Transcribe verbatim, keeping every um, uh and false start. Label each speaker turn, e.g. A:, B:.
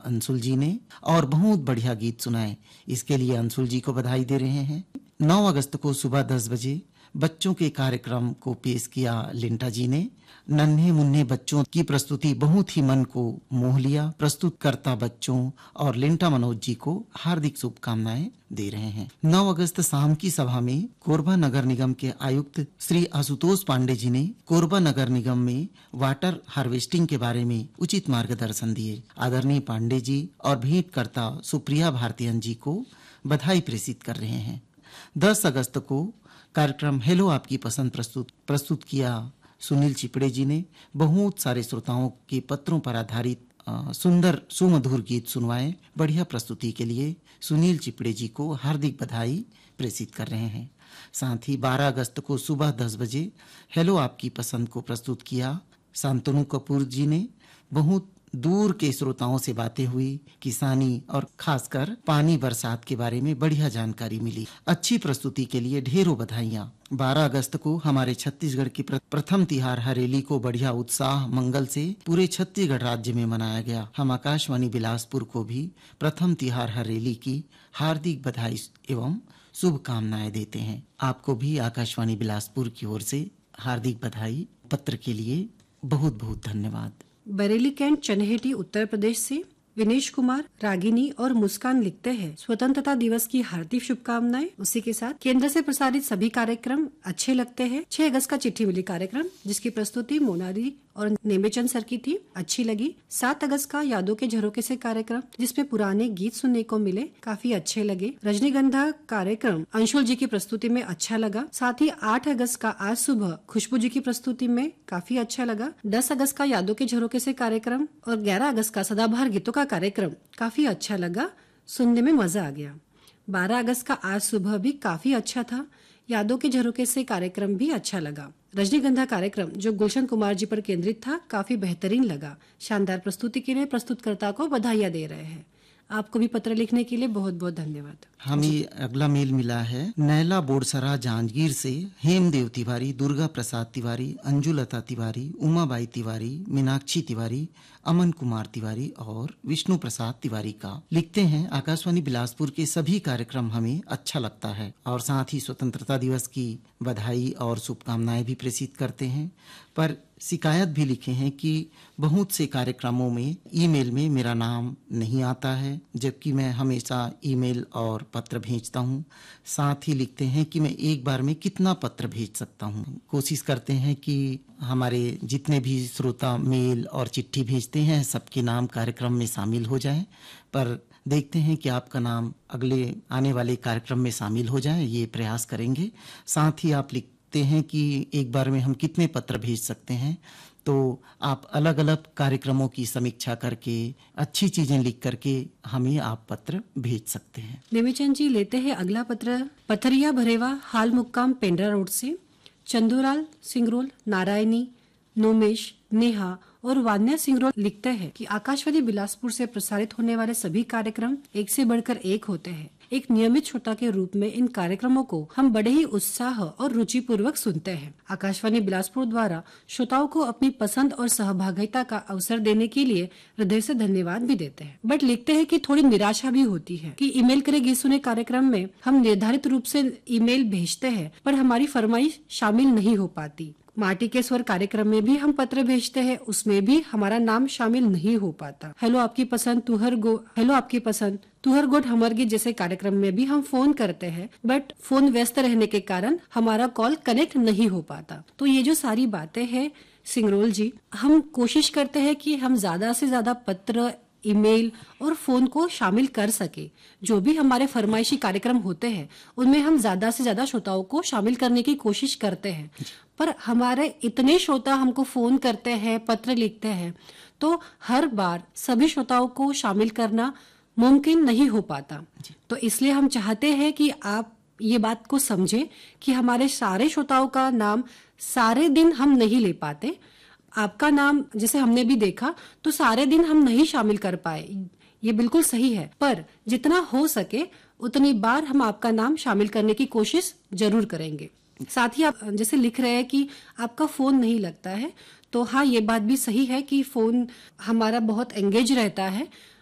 A: अंशुल जी ने और बहुत बढ़िया गीत सुनाए। इसके लिए अंशुल जी को बधाई दे रहे हैं। नौ अगस्त को सुबह दस बजे बच्चों के कार्यक्रम को पेश किया लिंटा जी ने। नन्हे मुन्ने बच्चों की प्रस्तुति बहुत ही मन को मोह लिया। प्रस्तुतकर्ता बच्चों और लिंटा मनोज जी को हार्दिक शुभकामनाएं दे रहे हैं। नौ अगस्त शाम की सभा में कोरबा नगर निगम के आयुक्त श्री आशुतोष पांडे जी ने कोरबा नगर निगम में वाटर हार्वेस्टिंग के बारे में उचित मार्गदर्शन दिए। आदरणीय पांडे जी और भेंटकर्ता सुप्रिया भारतीयन जी को बधाई प्रेषित कर रहे हैं। दस अगस्त को कार्यक्रम हेलो आपकी पसंद प्रस्तुत प्रस्तुत किया सुनील चिपड़े जी ने। बहुत सारे श्रोताओं के पत्रों पर आधारित आ, सुंदर सुमधुर गीत सुनवाए। बढ़िया प्रस्तुति के लिए सुनील चिपड़े जी को हार्दिक बधाई प्रेषित कर रहे हैं। साथ ही बारह अगस्त को सुबह दस बजे हेलो आपकी पसंद को प्रस्तुत किया शांतनु कपूर जी ने। बहुत दूर के श्रोताओं से बातें हुई, किसानी और खासकर पानी बरसात के बारे में बढ़िया जानकारी मिली। अच्छी प्रस्तुति के लिए ढेरों बधाइयां। बारह अगस्त को हमारे छत्तीसगढ़ की प्रथम तिहार हरेली को बढ़िया उत्साह मंगल से पूरे छत्तीसगढ़ राज्य में मनाया गया। हम आकाशवाणी बिलासपुर को भी प्रथम तिहार हरेली की हार्दिक बधाई एवं शुभकामनाएं देते हैं। आपको भी आकाशवाणी बिलासपुर की ओर से हार्दिक बधाई। पत्र के लिए बहुत बहुत धन्यवाद।
B: बरेली कैंट चनहेटी उत्तर प्रदेश से विनेश कुमार, रागिनी और मुस्कान लिखते हैं, स्वतंत्रता दिवस की हार्दिक शुभकामनाएं। उसी के साथ केंद्र से प्रसारित सभी कार्यक्रम अच्छे लगते हैं। छह अगस्त का चिट्ठी मिली कार्यक्रम जिसकी प्रस्तुति मोनाली और नेमेचंद सर की थी, अच्छी लगी। सात अगस्त का यादों के झरोके से कार्यक्रम जिसमें पुराने गीत सुनने को मिले, काफी अच्छे लगे। रजनीगंधा कार्यक्रम अंशुल जी की प्रस्तुति में अच्छा लगा। साथ ही आठ अगस्त का आज सुबह खुशबू जी की प्रस्तुति में काफी अच्छा लगा। दस अगस्त का यादों के झरोके से कार्यक्रम और ग्यारह अगस्त का सदाबहार गीतों का कार्यक्रम काफी अच्छा लगा, सुनने में मजा आ गया। बारह अगस्त का आज सुबह भी काफी अच्छा था। यादों के झरोके से कार्यक्रम भी अच्छा लगा। रजनीगंधा कार्यक्रम जो गुलशन कुमार जी पर केंद्रित था काफी बेहतरीन लगा। शानदार प्रस्तुति के लिए प्रस्तुतकर्ता को बधाइयां दे रहे हैं। आपको भी पत्र लिखने के लिए बहुत बहुत धन्यवाद।
A: हमें अगला मेल मिला है नैला बोरसरा जांजगीर से हेमदेव तिवारी, दुर्गा प्रसाद तिवारी, अंजुलता तिवारी, उमाबाई तिवारी, मीनाक्षी तिवारी, अमन कुमार तिवारी और विष्णु प्रसाद तिवारी का। लिखते हैं आकाशवाणी बिलासपुर के सभी कार्यक्रम हमें अच्छा लगता है और साथ ही स्वतंत्रता दिवस की बधाई और शुभकामनाएं भी प्रेषित करते हैं। पर शिकायत भी लिखे हैं कि बहुत से कार्यक्रमों में ईमेल में मेरा नाम नहीं आता है, जबकि मैं हमेशा ईमेल और पत्र भेजता हूं। साथ ही लिखते हैं कि मैं एक बार में कितना पत्र भेज सकता हूं। कोशिश करते हैं कि हमारे जितने भी श्रोता मेल और चिट्ठी भेजते हैं सबके नाम कार्यक्रम में शामिल हो जाएं, पर देखते हैं कि आपका नाम अगले आने वाले कार्यक्रम में शामिल हो जाए, ये प्रयास करेंगे। साथ ही आप लिखते हैं कि एक बार में हम कितने पत्र भेज सकते हैं, तो आप अलग अलग कार्यक्रमों की समीक्षा करके अच्छी चीजें लिख करके हमें आप पत्र भेज सकते हैं।
B: नेमीचंद जी लेते हैं अगला पत्र पथरिया भरेवा हाल मुक्काम पेंड्रा रोड से। चंदूलाल सिंगरोल, नारायणी, नोमेश, नेहा और वान्या सिंगरोल लिखते हैं कि आकाशवाणी बिलासपुर से प्रसारित होने वाले सभी कार्यक्रम एक से बढ़कर एक होते हैं। एक नियमित श्रोता के रूप में इन कार्यक्रमों को हम बड़े ही उत्साह और रुचि पूर्वक सुनते हैं। आकाशवाणी बिलासपुर द्वारा श्रोताओं को अपनी पसंद और सहभागिता का अवसर देने के लिए हृदय से धन्यवाद भी देते हैं। बट लिखते हैं कि थोड़ी निराशा भी होती है कि ईमेल करे गीत सुने कार्यक्रम में हम निर्धारित रूप से ईमेल भेजते हैं पर हमारी फरमाइश शामिल नहीं हो पाती। माटी के स्वर कार्यक्रम में भी हम पत्र भेजते हैं, उसमें भी हमारा नाम शामिल नहीं हो पाता। हेलो आपकी पसंद तुहर गो हेलो आपकी पसंद तुहर गोट हमर गीत जैसे कार्यक्रम में भी हम फोन करते हैं, बट फोन व्यस्त रहने के कारण हमारा कॉल कनेक्ट नहीं हो पाता। तो ये जो सारी बातें हैं सिंगरोल जी, हम कोशिश करते हैं कि हम ज्यादा से ज्यादा पत्र, ईमेल और फोन को शामिल कर सके। जो भी हमारे फरमाइशी कार्यक्रम होते हैं उनमें हम ज्यादा से ज्यादा श्रोताओं को शामिल करने की कोशिश करते हैं, पर हमारे इतने श्रोता हमको फोन करते हैं, पत्र लिखते हैं, तो हर बार सभी श्रोताओं को शामिल करना मुमकिन नहीं हो पाता। तो इसलिए हम चाहते हैं कि आप ये बात को समझें कि हमारे सारे श्रोताओं का नाम सारे दिन हम नहीं ले पाते। आपका नाम जैसे हमने भी देखा तो सारे दिन हम नहीं शामिल कर पाए, ये बिल्कुल सही है, पर जितना हो सके उतनी बार हम आपका नाम शामिल करने की कोशिश जरूर करेंगे। साथ ही आप जैसे लिख रहे हैं कि आपका फोन नहीं लगता है, तो हाँ ये बात भी सही है कि फोन हमारा बहुत एंगेज रहता है,